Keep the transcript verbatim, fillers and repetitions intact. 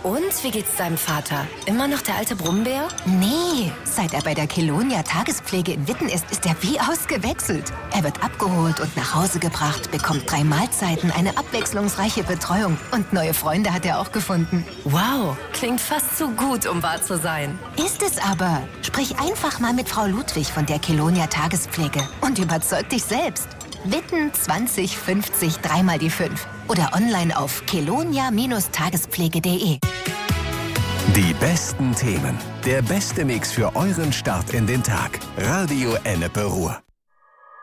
Und wie geht's deinem Vater? Immer noch der alte Brummbär? Nee, seit er bei der Kelonia Tagespflege in Witten ist, ist er wie ausgewechselt. Er wird abgeholt und nach Hause gebracht, bekommt drei Mahlzeiten, eine abwechslungsreiche Betreuung und neue Freunde hat er auch gefunden. Wow, klingt fast zu gut, um wahr zu sein. Ist es aber. Sprich einfach mal mit Frau Ludwig von der Kelonia Tagespflege und überzeug dich selbst. Witten zwanzig fünfzig dreimal die fünf oder online auf kelonia Tagespflege punkt de. Die besten Themen, der beste Mix für euren Start in den Tag. Radio Ennepe Ruhr.